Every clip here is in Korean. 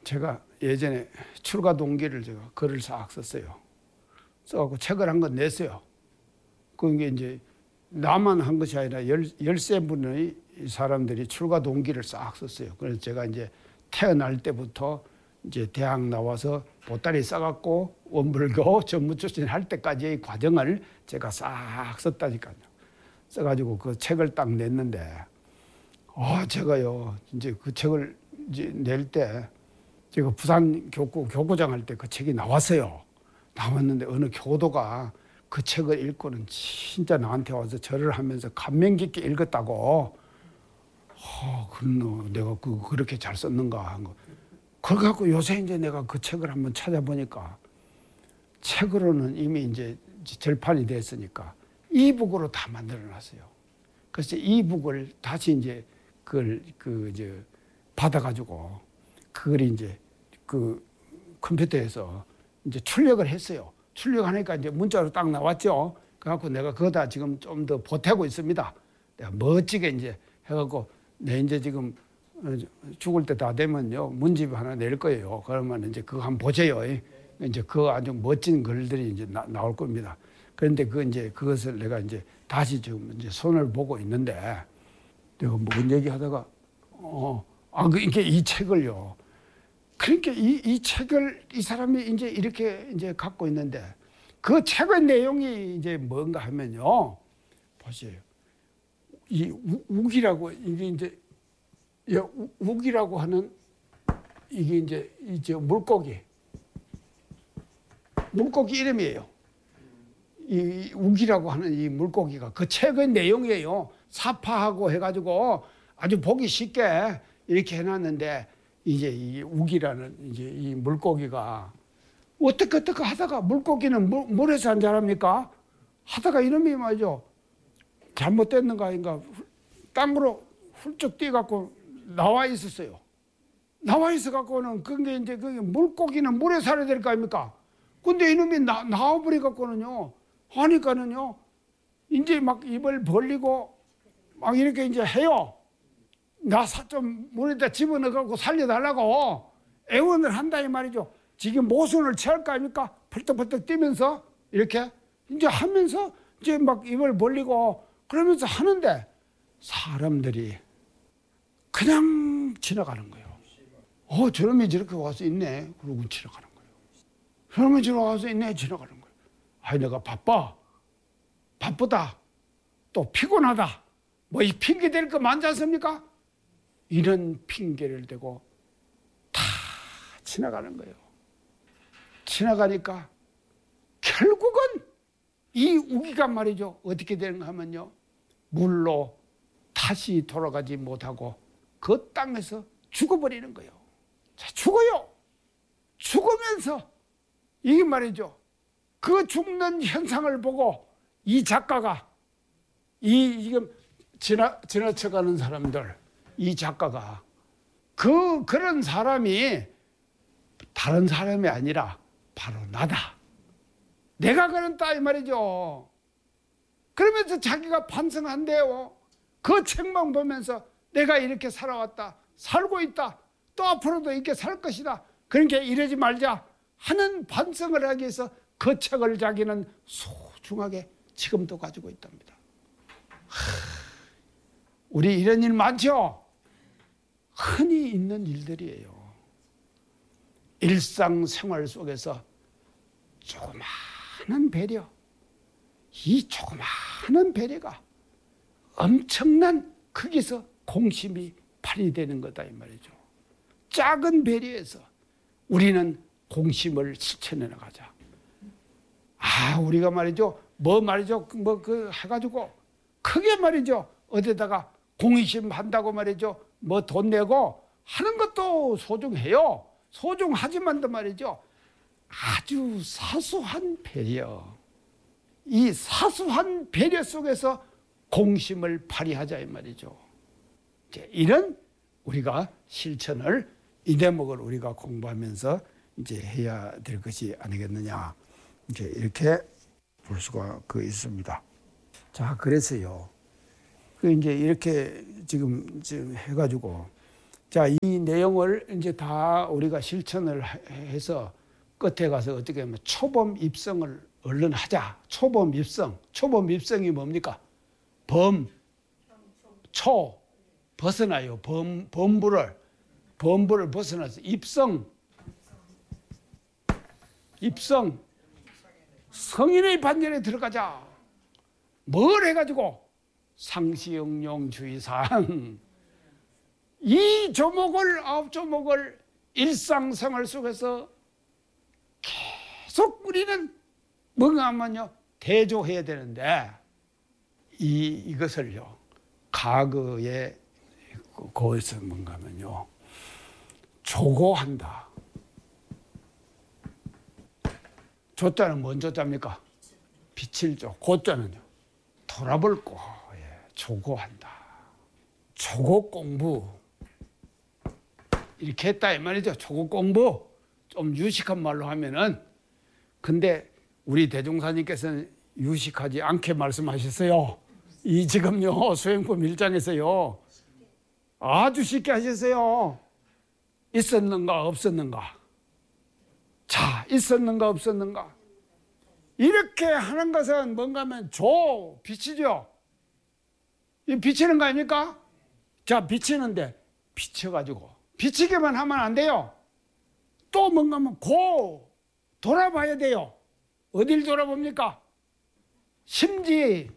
제가 예전에 출가 동기를 제가 글을 싹 썼어요. 써갖고 책을 한 권 냈어요. 그게 이제 나만 한 것이 아니라 13분의 사람들이 출가 동기를 싹 썼어요. 그래서 제가 이제 태어날 때부터 이제 대학 나와서 보따리 싸갖고 원불교 전무출신 할 때까지의 과정을 제가 싹 썼다니까요. 써가지고 그 책을 딱 냈는데, 제가요, 이제 그 책을 이제 낼 때, 제가 부산 교구장 할 때 그 책이 나왔어요. 나왔는데 어느 교도가 그 책을 읽고는 진짜 나한테 와서 절을 하면서 감명 깊게 읽었다고. 그럼 내가 그렇게 잘 썼는가 한 거. 그래갖고 요새 이제 내가 그 책을 한번 찾아보니까 책으로는 이미 이제 절판이 됐으니까 이북으로 다 만들어놨어요. 그래서 이북을 다시 이제 이제 받아가지고 그걸 이제 그 컴퓨터에서 이제 출력을 했어요. 출력하니까 이제 문자로 딱 나왔죠. 그래갖고 내가 그거다 지금 좀 더 보태고 있습니다. 내가 멋지게 이제 해갖고 내 이제 지금 죽을 때 다 되면요 문집 하나 낼 거예요. 그러면 이제 그거 한번 보세요. 이제 그 아주 멋진 글들이 이제 나올 겁니다. 그런데 그것을 내가 이제 다시 지금 이제 손을 보고 있는데 내가 뭔 얘기하다가 그러니까 이 책을요. 그러니까 이 책을 이 사람이 이제 이렇게 이제 갖고 있는데 그 책의 내용이 이제 뭔가 하면요. 보세요. 이 우기라고 이게 이제 우기라고 하는 이게 이제 물고기 이름이에요. 이 우기라고 하는 이 물고기가 그 책의 내용이에요. 사파하고 해가지고 아주 보기 쉽게 이렇게 해놨는데 이제 이 우기라는 이제 이 물고기가 어떻게 하다가 물고기는 물에서 안 자랍니까? 하다가 이놈이 말이죠. 잘못됐는가 아닌가 땅으로 훌쩍 뛰어갖고 나와 있었어요. 나와 있어갖고는 그게 이제 그게 물고기는 물에 살아야 될 거 아닙니까? 근데 이놈이 나와버려갖고는요. 하니까는요. 이제 막 입을 벌리고 막 이렇게 이제 해요. 나 좀 물에다 집어넣어갖고 살려달라고 애원을 한다 이 말이죠. 지금 모순을 취할 거 아닙니까? 펄떡펄떡 뛰면서 이렇게 이제 하면서 이제 막 입을 벌리고 그러면서 하는데 사람들이 그냥 지나가는 거예요. 저놈이 저렇게 와서 있네. 그러고 지나가는 거예요. 저놈이 저렇게 와서 있네. 지나가는 거예요. 내가 바쁘다. 또 피곤하다. 뭐 이 핑계 댈 거 많지 않습니까? 이런 핑계를 대고 다 지나가는 거예요. 지나가니까 결국은 이 우기가 말이죠. 어떻게 되는가 하면요. 물로 다시 돌아가지 못하고 그 땅에서 죽어버리는 거예요. 자, 죽어요. 죽으면서 이게 말이죠. 그 죽는 현상을 보고 이 작가가 지금 지나쳐가는 사람들 이 작가가 그런 사람이 다른 사람이 아니라 바로 나다. 내가 그런다 이 말이죠. 그러면서 자기가 반성한대요. 그 책만 보면서 내가 이렇게 살아왔다. 살고 있다. 또 앞으로도 이렇게 살 것이다. 그러니까 이러지 말자 하는 반성을 하기 위해서 그 책을 자기는 소중하게 지금도 가지고 있답니다. 우리 이런 일 많죠? 흔히 있는 일들이에요. 일상생활 속에서 조그마한 배려, 이 조그마한 배려가 엄청난 크기에서 공심이 발휘되는 거다 이 말이죠. 작은 배려에서 우리는 공심을 실천해 나가자. 우리가 말이죠. 해가지고 크게 말이죠. 어디다가 공의심 한다고 말이죠. 돈 내고 하는 것도 소중해요. 소중하지만도 말이죠. 아주 사소한 배려. 이 사소한 배려 속에서 공심을 발휘하자 이 말이죠. 이제 이런 우리가 실천을 이 대목을 우리가 공부하면서 이제 해야 될 것이 아니겠느냐. 이제 이렇게 볼 수가 있습니다. 자, 그래서요. 이제 이렇게 지금 해가지고 자, 이 내용을 이제 다 우리가 실천을 해서 끝에 가서 어떻게 하면 초범 입성을 얼른 하자. 초범 입성. 초범 입성이 뭡니까? 범, 초, 벗어나요. 범부를 벗어나서 입성, 성인의 반열에 들어가자. 뭘 해가지고? 상시응용주의상. 이 조목을, 9조목을 일상생활 속에서 계속 우리는 뭔가 하면요, 대조해야 되는데, 이것을요, 과거에, 거기서 뭔가 하면요, 조고한다. 조자는 뭔 조자입니까? 빛을 조. 고자는요, 돌아볼 거. 조고한다. 조고 공부. 이렇게 했다 이 말이죠. 조고 공부. 좀 유식한 말로 하면은. 근데 우리 대종사님께서는 유식하지 않게 말씀하셨어요. 이 지금요 수행품 1장에서요 아주 쉽게 하셨어요. 있었는가 없었는가. 자, 있었는가 없었는가. 이렇게 하는 것은 뭔가 하면 빛이죠. 이 비치는 거 아닙니까? 자, 비치는데 비쳐가지고 비치기만 하면 안 돼요. 또 뭔가 하면 돌아봐야 돼요. 어딜 돌아봅니까? 심지,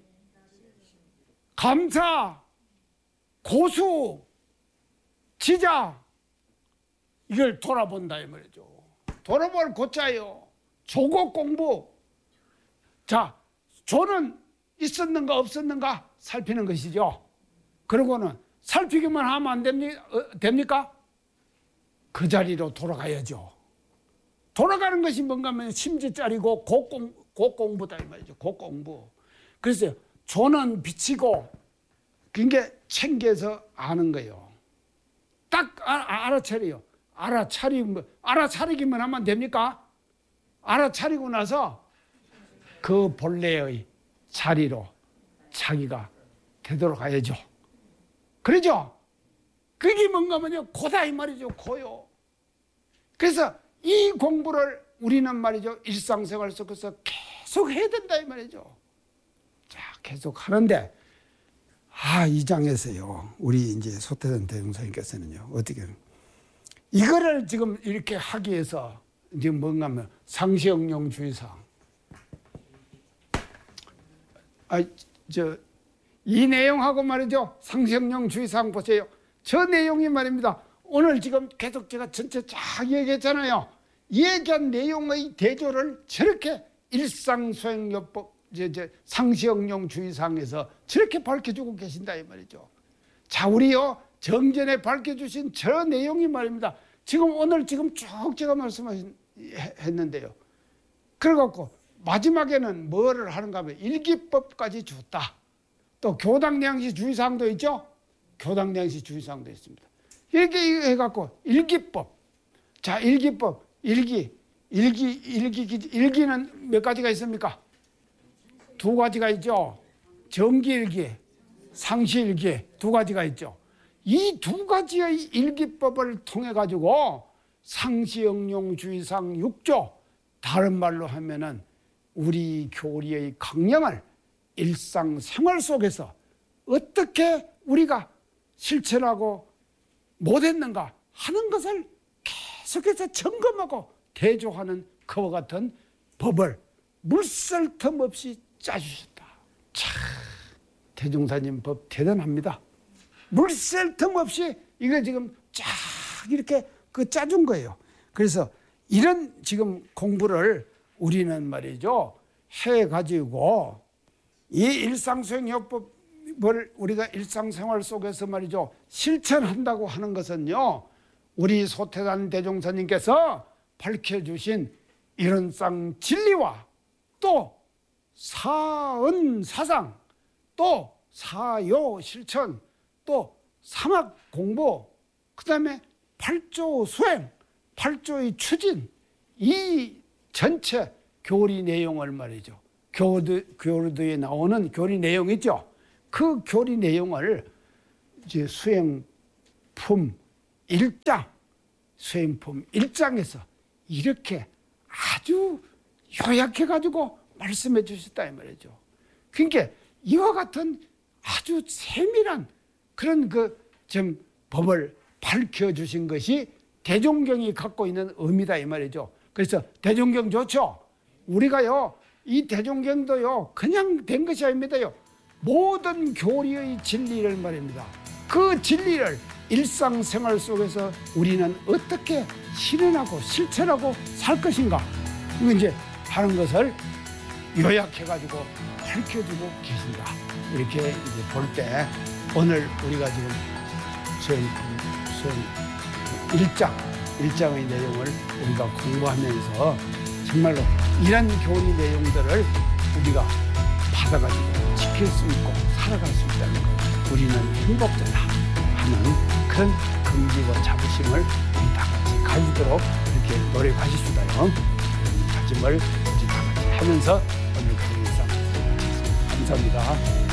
감사, 고수, 지자, 이걸 돌아본다 이 말이죠. 돌아볼 고자예요. 조고 공부. 자, 조는 있었는가 없었는가 살피는 것이죠. 그러고는 살피기만 하면 안 됩니까? 그 자리로 돌아가야죠. 돌아가는 것이 뭔가 하면 심지짜리고 고공부다 이 말이죠. 고공부. 그래서 조는 비치고 그게 챙겨서 아는 거예요. 딱 알아차려요. 알아차리기만 하면 됩니까? 알아차리고 나서 그 본래의 자리로 자기가 되도록 해야죠. 그러죠? 그게 뭔가 하면요, 고다 이 말이죠. 고요. 그래서 이 공부를 우리는 말이죠, 일상생활 속에서 계속 해야 된다 이 말이죠. 자, 계속 하는데, 이 장에서요, 우리 이제 소태전 대종사님께서는요, 어떻게, 이거를 지금 이렇게 하기 위해서, 지금 뭔가 하면 상시응용주의상. 이 내용하고 말이죠, 상시응용주의상 보세요. 저 내용이 말입니다. 오늘 지금 계속 제가 전체 쫙 얘기했잖아요. 얘기한 내용의 대조를 저렇게 일상수행요법, 상시응용주의상에서 저렇게 밝혀주고 계신다 이 말이죠. 자, 우리요 정전에 밝혀주신 저 내용이 말입니다. 지금 오늘 지금 쭉 제가 말씀했는데요. 그래갖고 마지막에는 뭐를 하는가 하면 일기법까지 줬다. 또 교당량시 주의사항도 있죠. 교당량시 주의사항도 있습니다. 이렇게 해갖고 일기법. 자, 일기법. 일기는 몇 가지가 있습니까? 2가지가 있죠. 정기일기, 상시일기 2가지가 있죠. 이 2가지의 일기법을 통해 가지고 상시응용주의상 6조, 다른 말로 하면은 우리 교리의 강령을 일상생활 속에서 어떻게 우리가 실천하고 못했는가 하는 것을 계속해서 점검하고 대조하는 그와 같은 법을 물쓸 틈 없이 짜주셨다. 참, 대종사님 법 대단합니다. 물쓸 틈 없이 이거 지금 쫙 이렇게 짜준 거예요. 그래서 이런 지금 공부를 우리는 말이죠, 해가지고 이 일상수행요법을 우리가 일상생활 속에서 말이죠, 실천한다고 하는 것은요, 우리 소태단 대종사님께서 밝혀주신 이런상 진리와 또 사은사상, 또 사요 실천, 또 사막 공부, 그 다음에 8조 수행, 8조의 추진, 이 전체 교리 내용을 말이죠, 교리도에 나오는 교리 내용 있죠. 그 교리 내용을 이제 수행품 1장, 수행품 1장에서 이렇게 아주 요약해가지고 말씀해 주셨다 이 말이죠. 그러니까 이와 같은 아주 세밀한 그런 좀 법을 밝혀주신 것이 대종경이 갖고 있는 의미다 이 말이죠. 그래서 대종경 좋죠. 우리가요 이 대종경도요 그냥 된 것이 아닙니다요. 모든 교리의 진리를 말입니다. 그 진리를 일상생활 속에서 우리는 어떻게 실현하고 실천하고 살 것인가, 이거 이제 하는 것을 요약해가지고 밝혀주고 계신다. 이렇게 이제 볼 때 오늘 우리가 지금 수행 1장의 내용을 우리가 공부하면서 정말로 이런 교리 내용들을 우리가 받아가지고 지킬 수 있고 살아갈 수 있다는 것, 우리는 행복자다 하는 그런 긍지와 자부심을 우리 다 같이 가지도록 이렇게 노력하십시다요. 그런 다짐을 우리 다 같이 하면서 오늘 강의 이상 마치겠습니다. 감사합니다.